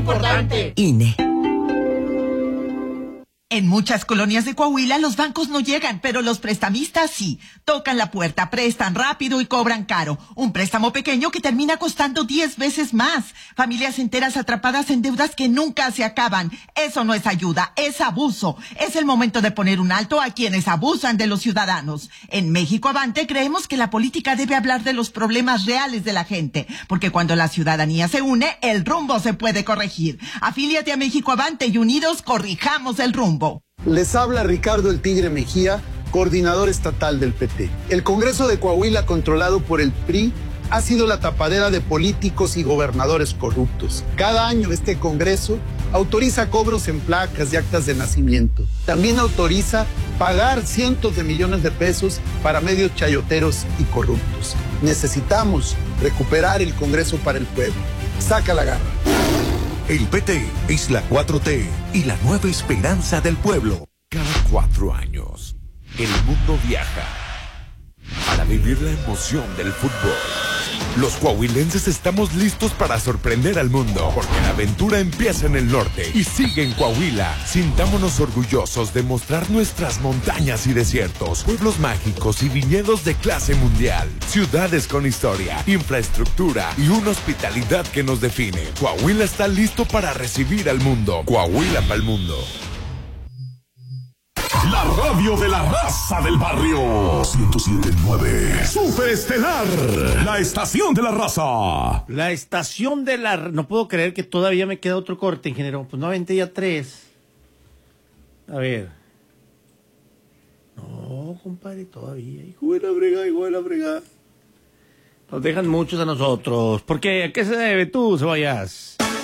Importante. INE. En muchas colonias de Coahuila los bancos no llegan, pero los prestamistas sí. Tocan la puerta, prestan rápido y cobran caro. Un préstamo pequeño que termina costando 10 veces más. Familias enteras atrapadas en deudas que nunca se acaban. Eso no es ayuda, es abuso. Es el momento de poner un alto a quienes abusan de los ciudadanos. En México Avante creemos que la política debe hablar de los problemas reales de la gente, porque cuando la ciudadanía se une, el rumbo se puede corregir. Afíliate a México Avante y unidos corrijamos el rumbo. Les habla Ricardo el Tigre Mejía, coordinador estatal del PT. El Congreso de Coahuila, controlado por el PRI, ha sido la tapadera de políticos y gobernadores corruptos. Cada año este Congreso autoriza cobros en placas y actas de nacimiento. También autoriza pagar cientos de millones de pesos para medios chayoteros y corruptos. Necesitamos recuperar el Congreso para el pueblo. Saca la garra. El PT es la 4T y la nueva esperanza del pueblo. Cada 4 años, el mundo viaja para vivir la emoción del fútbol. Los coahuilenses estamos listos para sorprender al mundo, porque la aventura empieza en el norte y sigue en Coahuila. Sintámonos orgullosos de mostrar nuestras montañas y desiertos, pueblos mágicos y viñedos de clase mundial, ciudades con historia, infraestructura y una hospitalidad que nos define. Coahuila está listo para recibir al mundo. Coahuila para el mundo. La radio de la raza del barrio. 107.9. Superestelar. La estación de la raza. La estación de la... No puedo creer que todavía me queda otro corte, ingeniero. Pues no aventé ya 3. A ver. No, compadre, todavía. Hijo de la brega, hijo de la brega. Nos dejan muchos a nosotros. ¿Por qué? ¿A qué se debe tú, Ceballas?